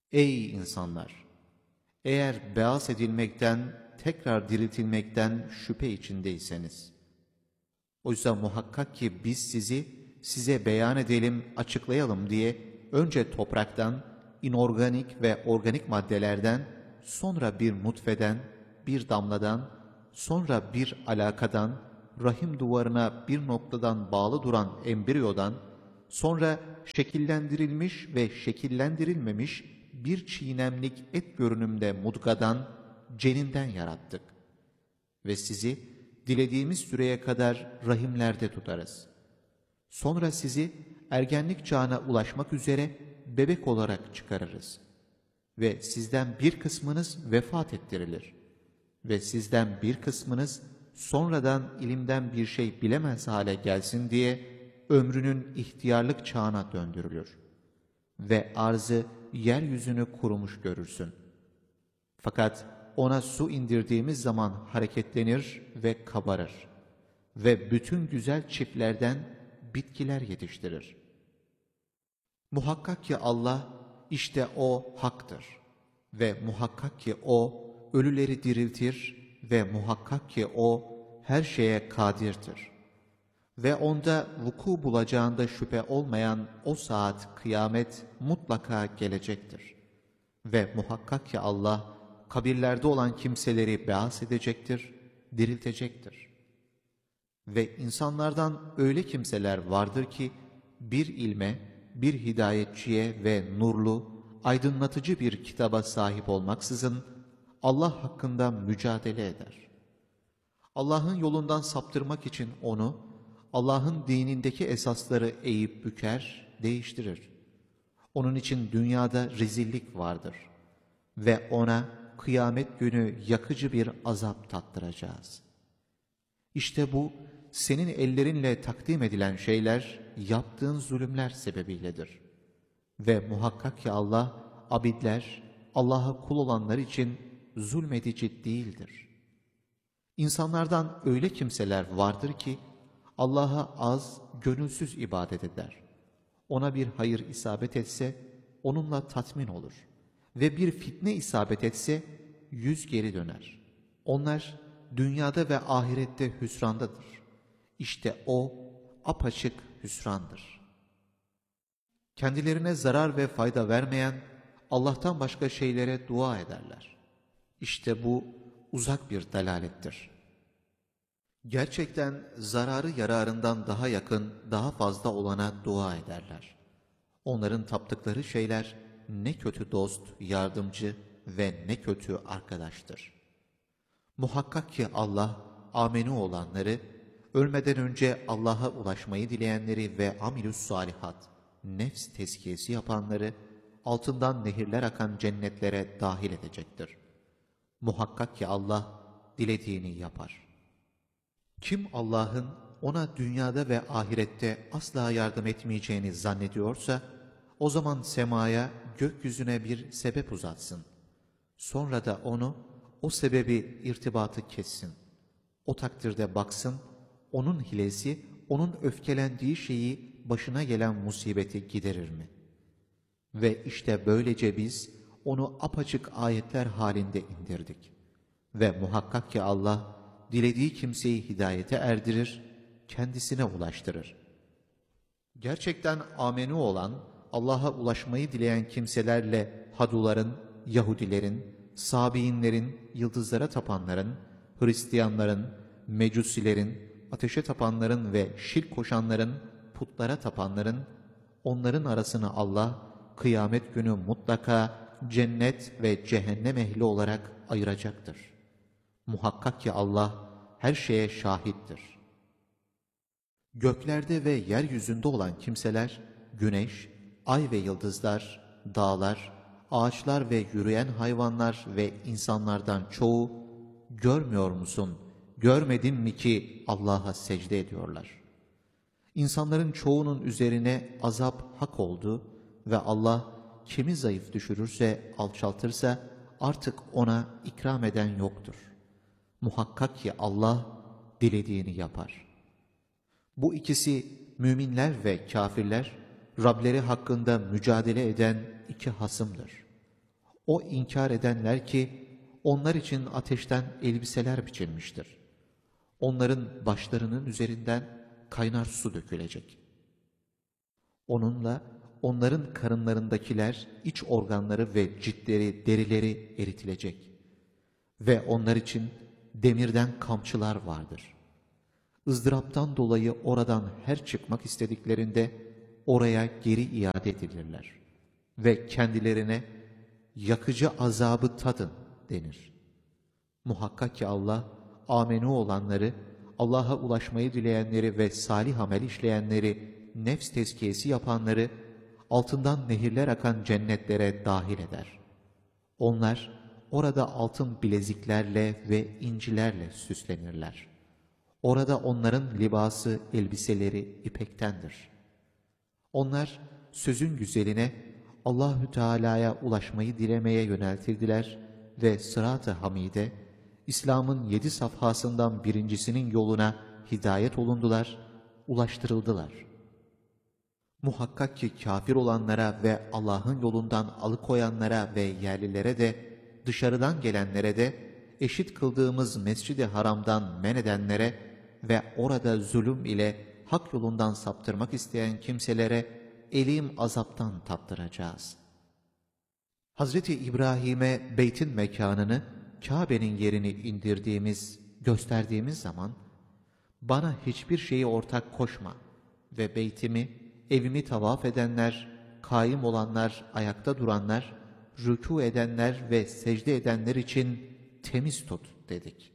Ey insanlar! Eğer beas edilmekten, tekrar diriltilmekten şüphe içindeyseniz, oysa muhakkak ki biz size beyan edelim, açıklayalım diye önce topraktan, inorganik ve organik maddelerden, sonra bir nutfeden, bir damladan, sonra bir alakadan, rahim duvarına bir noktadan bağlı duran embriyodan, sonra şekillendirilmiş ve şekillendirilmemiş bir çiğnemlik et görünümde mudgadan, ceninden yarattık. Ve sizi dilediğimiz süreye kadar rahimlerde tutarız. Sonra sizi ergenlik çağına ulaşmak üzere bebek olarak çıkarırız. Ve sizden bir kısmınız vefat ettirilir. Ve sizden bir kısmınız sonradan ilimden bir şey bilemez hale gelsin diye ömrünün ihtiyarlık çağına döndürülür. Ve arzı yeryüzünü kurumuş görürsün. Fakat ona su indirdiğimiz zaman hareketlenir ve kabarır. Ve bütün güzel çiftlerden bitkiler yetiştirir. Muhakkak ki Allah, işte O haktır. Ve muhakkak ki O ölüleri diriltir ve muhakkak ki O her şeye kadirdir. Ve onda vuku bulacağında şüphe olmayan o saat kıyamet mutlaka gelecektir. Ve muhakkak ki Allah kabirlerde olan kimseleri beas edecektir, diriltecektir. Ve insanlardan öyle kimseler vardır ki bir ilme, bir hidayetçiye ve nurlu, aydınlatıcı bir kitaba sahip olmaksızın Allah hakkında mücadele eder. Allah'ın yolundan saptırmak için onu, Allah'ın dinindeki esasları eğip büker, değiştirir. Onun için dünyada rezillik vardır ve ona kıyamet günü yakıcı bir azap tattıracağız. İşte bu, senin ellerinle takdim edilen şeyler, yaptığın zulümler sebebiyledir. Ve muhakkak ki Allah, abidler, Allah'a kul olanlar için zulmedici değildir. İnsanlardan öyle kimseler vardır ki, Allah'a az, gönülsüz ibadet eder. Ona bir hayır isabet etse, onunla tatmin olur. Ve bir fitne isabet etse, yüz geri döner. Onlar, dünyada ve ahirette hüsrandadır. İşte o, apaçık hüsrandır. Kendilerine zarar ve fayda vermeyen, Allah'tan başka şeylere dua ederler. İşte bu, uzak bir dalalettir. Gerçekten zararı yararından daha yakın, daha fazla olana dua ederler. Onların taptıkları şeyler ne kötü dost, yardımcı ve ne kötü arkadaştır. Muhakkak ki Allah, amenu olanları, ölmeden önce Allah'a ulaşmayı dileyenleri ve amilus salihat, nefs tezkiyesi yapanları, altından nehirler akan cennetlere dahil edecektir. Muhakkak ki Allah, dilediğini yapar. Kim Allah'ın ona dünyada ve ahirette asla yardım etmeyeceğini zannediyorsa, o zaman semaya, gökyüzüne bir sebep uzatsın. Sonra da onu, o sebebi irtibatı kessin. O takdirde baksın, onun hilesi, onun öfkelendiği şeyi, başına gelen musibeti giderir mi? Ve işte böylece biz, onu apaçık ayetler halinde indirdik. Ve muhakkak ki Allah, dilediği kimseyi hidayete erdirir, kendisine ulaştırır. Gerçekten amenu olan, Allah'a ulaşmayı dileyen kimselerle Haduların, Yahudilerin, Sabiinlerin, yıldızlara tapanların, Hristiyanların, Mecusilerin, ateşe tapanların ve şirk koşanların, putlara tapanların, onların arasını Allah, kıyamet günü mutlaka cennet ve cehennem ehli olarak ayıracaktır. Muhakkak ki Allah her şeye şahittir. Göklerde ve yeryüzünde olan kimseler, güneş, ay ve yıldızlar, dağlar, ağaçlar ve yürüyen hayvanlar ve insanlardan çoğu, görmüyor musun, görmedin mi ki Allah'a secde ediyorlar. İnsanların çoğunun üzerine azap hak oldu ve Allah kimi zayıf düşürürse, alçaltırsa artık ona ikram eden yoktur. Muhakkak ki Allah dilediğini yapar. Bu ikisi müminler ve kafirler, Rableri hakkında mücadele eden iki hasımdır. O inkar edenler ki onlar için ateşten elbiseler biçilmiştir. Onların başlarının üzerinden kaynar su dökülecek. Onunla onların karınlarındakiler, iç organları ve ciltleri, derileri eritilecek. Ve onlar için demirden kamçılar vardır. ızdıraptan dolayı oradan her çıkmak istediklerinde oraya geri iade edilirler. Ve kendilerine yakıcı azabı tadın denir. Muhakkak ki Allah, amenu olanları, Allah'a ulaşmayı dileyenleri ve salih amel işleyenleri, nefs tezkiyesi yapanları, altından nehirler akan cennetlere dahil eder. Onlar orada altın bileziklerle ve incilerle süslenirler. Orada onların libası, elbiseleri ipektendir. Onlar sözün güzeline Allahü Teala'ya ulaşmayı dilemeye yöneltildiler ve sırat-ı hamide, İslam'ın 7 safhasından birincisinin yoluna hidayet olundular, ulaştırıldılar. Muhakkak ki kafir olanlara ve Allah'ın yolundan alıkoyanlara ve yerlilere de, dışarıdan gelenlere de, eşit kıldığımız Mescid-i Haram'dan men edenlere ve orada zulüm ile hak yolundan saptırmak isteyen kimselere elim azaptan tattıracağız. Hazreti İbrahim'e beytin mekanını, Kabe'nin yerini indirdiğimiz, gösterdiğimiz zaman, bana hiçbir şeyi ortak koşma ve beytimi, evimi tavaf edenler, kaim olanlar, ayakta duranlar, rükû edenler ve secde edenler için temiz tut dedik.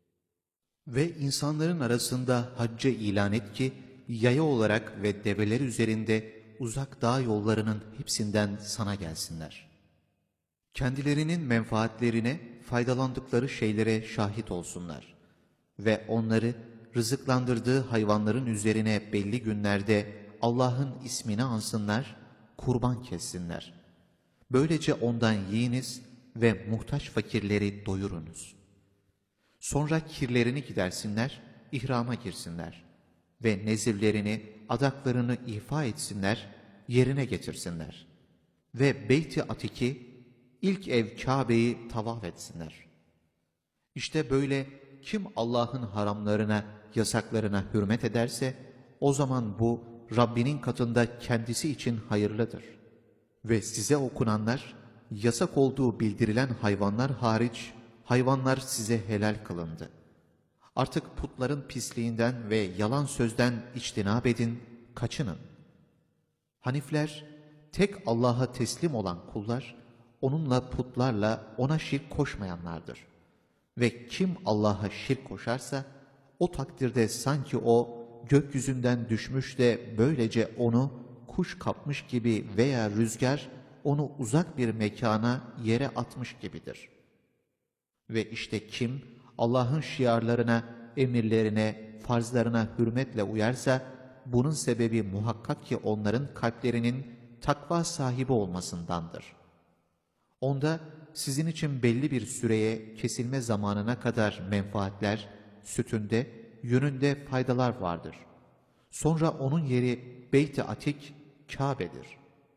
Ve insanların arasında haccı ilan et ki, yaya olarak ve develer üzerinde uzak dağ yollarının hepsinden sana gelsinler. Kendilerinin menfaatlerine, faydalandıkları şeylere şahit olsunlar. Ve onları rızıklandırdığı hayvanların üzerine belli günlerde Allah'ın ismini ansınlar, kurban kessinler. Böylece ondan yiyiniz ve muhtaç fakirleri doyurunuz. Sonra kirlerini gidersinler, ihrama girsinler ve nezirlerini, adaklarını ifa etsinler, yerine getirsinler. Ve Beyt-i Atik'i, ilk ev Kabe'yi tavaf etsinler. İşte böyle kim Allah'ın haramlarına, yasaklarına hürmet ederse, o zaman bu Rabbinin katında kendisi için hayırlıdır. Ve size okunanlar, yasak olduğu bildirilen hayvanlar hariç, hayvanlar size helal kılındı. Artık putların pisliğinden ve yalan sözden içtinab edin, kaçının. Hanifler, tek Allah'a teslim olan kullar, onunla putlarla ona şirk koşmayanlardır. Ve kim Allah'a şirk koşarsa, o takdirde sanki o gökyüzünden düşmüş de böylece onu kuş kapmış gibi veya rüzgar onu uzak bir mekana, yere atmış gibidir. Ve işte kim Allah'ın şiarlarına, emirlerine, farzlarına hürmetle uyarsa, bunun sebebi muhakkak ki onların kalplerinin takva sahibi olmasındandır. Onda sizin için belli bir süreye, kesilme zamanına kadar menfaatler, sütünde, yönünde faydalar vardır. Sonra onun yeri Beyt-i Atik, Kabe'dir.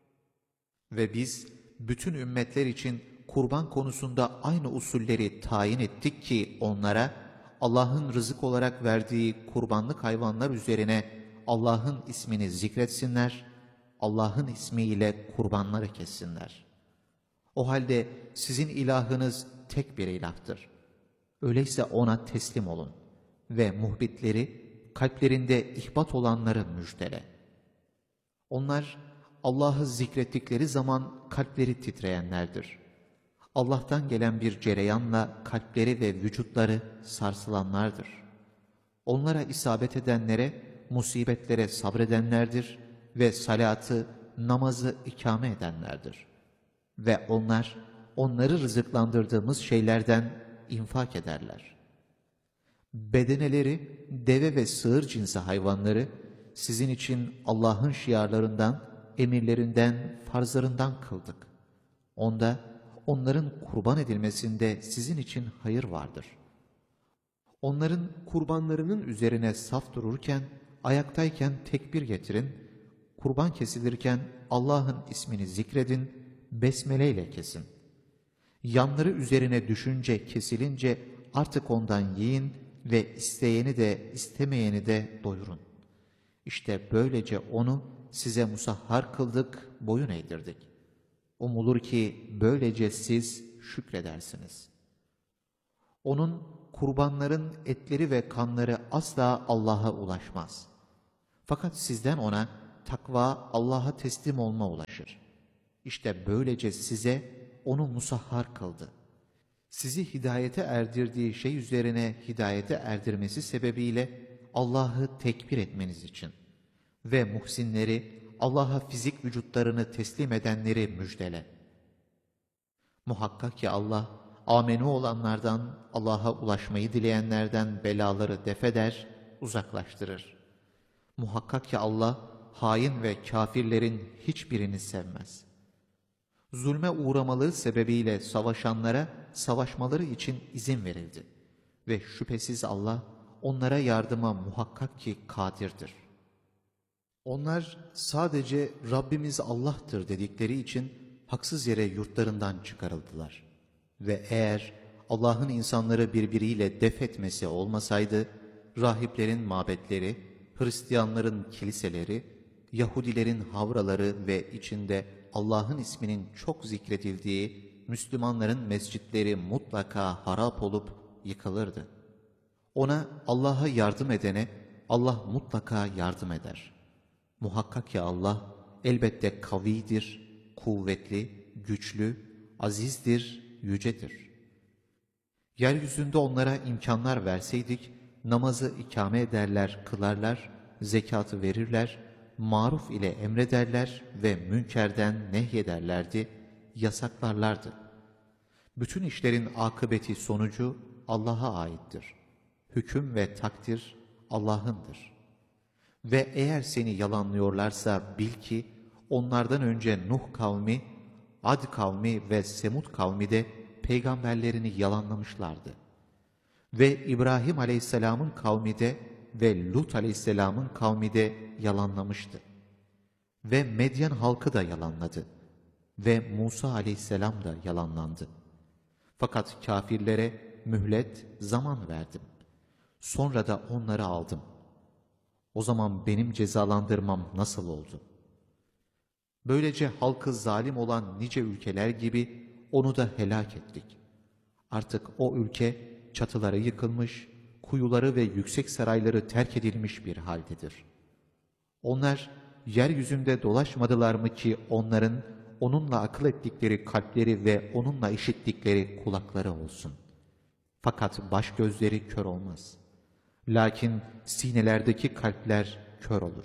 Ve biz bütün ümmetler için kurban konusunda aynı usulleri tayin ettik ki onlara Allah'ın rızık olarak verdiği kurbanlık hayvanlar üzerine Allah'ın ismini zikretsinler, Allah'ın ismiyle kurbanları kessinler. O halde sizin ilahınız tek bir ilahtır. Öyleyse ona teslim olun ve muhbitleri, kalplerinde ihbat olanları müjdele. Onlar Allah'ı zikrettikleri zaman kalpleri titreyenlerdir. Allah'tan gelen bir cereyanla kalpleri ve vücutları sarsılanlardır. Onlara isabet edenlere, musibetlere sabredenlerdir ve salatı, namazı ikame edenlerdir. Ve onlar, onları rızıklandırdığımız şeylerden infak ederler. Bedeneleri, deve ve sığır cinsi hayvanları, sizin için Allah'ın şiarlarından, emirlerinden, farzlarından kıldık. Onda, onların kurban edilmesinde sizin için hayır vardır. Onların kurbanlarının üzerine saf dururken, ayaktayken tekbir getirin, kurban kesilirken Allah'ın ismini zikredin, besmele ile kesin. Yanları üzerine düşünce, kesilince artık ondan yiyin ve isteyeni de istemeyeni de doyurun. İşte böylece onu size musahhar kıldık, boyun eğdirdik. Umulur ki böylece siz şükredersiniz. Onun, kurbanların etleri ve kanları asla Allah'a ulaşmaz. Fakat sizden ona takva, Allah'a teslim olma ulaşır. İşte böylece size onu musahhar kıldı. Sizi hidayete erdirdiği şey üzerine hidayete erdirmesi sebebiyle Allah'ı tekbir etmeniz için ve muhsinleri, Allah'a fizik vücutlarını teslim edenleri müjdele. Muhakkak ki Allah, amenu olanlardan, Allah'a ulaşmayı dileyenlerden belaları defeder, uzaklaştırır. Muhakkak ki Allah, hain ve kâfirlerin hiçbirini sevmez. Zulme uğramaları sebebiyle savaşanlara savaşmaları için izin verildi. Ve şüphesiz Allah, onlara yardıma muhakkak ki kadirdir. Onlar sadece Rabbimiz Allah'tır dedikleri için haksız yere yurtlarından çıkarıldılar. Ve eğer Allah'ın insanları birbiriyle def etmesi olmasaydı, rahiplerin mabetleri, Hristiyanların kiliseleri, Yahudilerin havraları ve içinde Allah'ın isminin çok zikredildiği Müslümanların mescitleri mutlaka harap olup yıkılırdı. Ona, Allah'a yardım edene Allah mutlaka yardım eder. Muhakkak ki Allah elbette kavidir, kuvvetli, güçlü, azizdir, yücedir. Yeryüzünde onlara imkanlar verseydik, namazı ikame ederler, kılarlar, zekatı verirler, maruf ile emrederler ve münkerden nehyederlerdi, yasaklarlardı. Bütün işlerin akıbeti sonucu Allah'a aittir. Hüküm ve takdir Allah'ındır. Ve eğer seni yalanlıyorlarsa bil ki onlardan önce Nuh kavmi, Ad kavmi ve Semud kavmi de peygamberlerini yalanlamışlardı. Ve İbrahim aleyhisselamın kavmi de ve Lut aleyhisselamın kavmi de yalanlamıştı. Ve Medyen halkı da yalanladı. Ve Musa aleyhisselam da yalanlandı. Fakat kâfirlere mühlet, zaman verdim. Sonra da onları aldım. O zaman benim cezalandırmam nasıl oldu? Böylece halkı zalim olan nice ülkeler gibi onu da helak ettik. Artık o ülke çatıları yıkılmış, kuyuları ve yüksek sarayları terk edilmiş bir haldedir. Onlar yeryüzünde dolaşmadılar mı ki onların onunla akıl ettikleri kalpleri ve onunla işittikleri kulakları olsun. Fakat baş gözleri kör olmaz. Lakin sinelerdeki kalpler kör olur.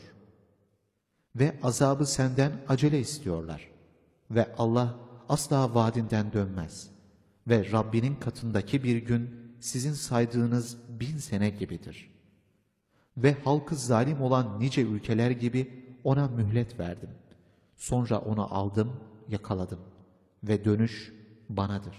Ve azabı senden acele istiyorlar. Ve Allah asla vaadinden dönmez. Ve Rabbinin katındaki bir gün sizin saydığınız 1000 sene gibidir. Ve halkı zalim olan nice ülkeler gibi ona mühlet verdim. Sonra onu aldım, yakaladım. Ve dönüş banadır.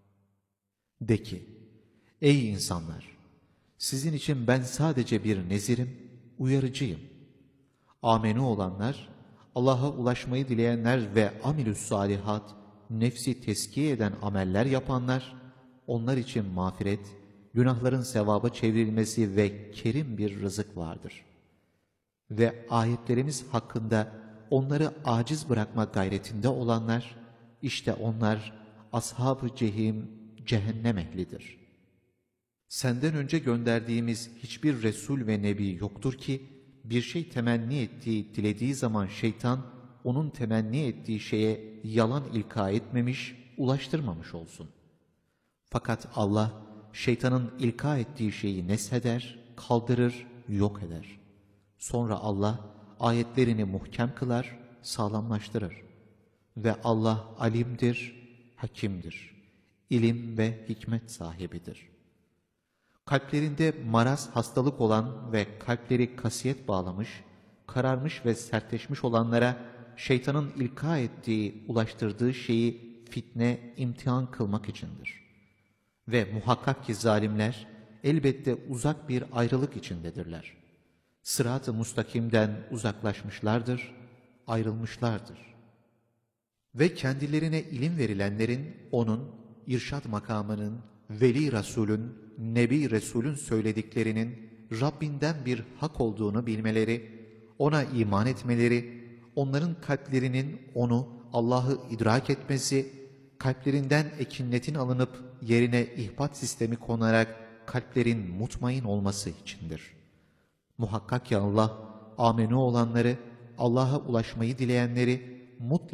De ki, ey insanlar! Sizin için ben sadece bir nezirim, uyarıcıyım. Amenu olanlar, Allah'a ulaşmayı dileyenler ve amilüs salihat, nefsi teskiye eden ameller yapanlar, onlar için mağfiret, günahların sevaba çevrilmesi ve kerim bir rızık vardır. Ve ayetlerimiz hakkında onları aciz bırakma gayretinde olanlar, işte onlar ashab-ı cehim, cehennem ehlidir. Senden önce gönderdiğimiz hiçbir Resul ve Nebi yoktur ki, bir şey temenni ettiği, dilediği zaman şeytan, onun temenni ettiği şeye yalan ilka etmemiş, ulaştırmamış olsun. Fakat Allah, şeytanın ilka ettiği şeyi nesheder, kaldırır, yok eder. Sonra Allah, ayetlerini muhkem kılar, sağlamlaştırır. Ve Allah alimdir, hakimdir. İlim ve hikmet sahibidir. Kalplerinde maraz, hastalık olan ve kalpleri kasiyet bağlamış, kararmış ve sertleşmiş olanlara şeytanın ilka ettiği, ulaştırdığı şeyi fitne, imtihan kılmak içindir. Ve muhakkak ki zalimler elbette uzak bir ayrılık içindedirler. Sırat-ı mustakimden uzaklaşmışlardır, ayrılmışlardır. Ve kendilerine ilim verilenlerin onun, irşad makamının, Veli Resulün, Nebi Resulün söylediklerinin Rabbinden bir hak olduğunu bilmeleri, ona iman etmeleri, onların kalplerinin onu, Allah'ı idrak etmesi, kalplerinden ekinletin alınıp yerine ihbat sistemi konarak kalplerin mutmain olması içindir. Muhakkak ki Allah, amenu olanları, Allah'a ulaşmayı dileyenleri mutlaka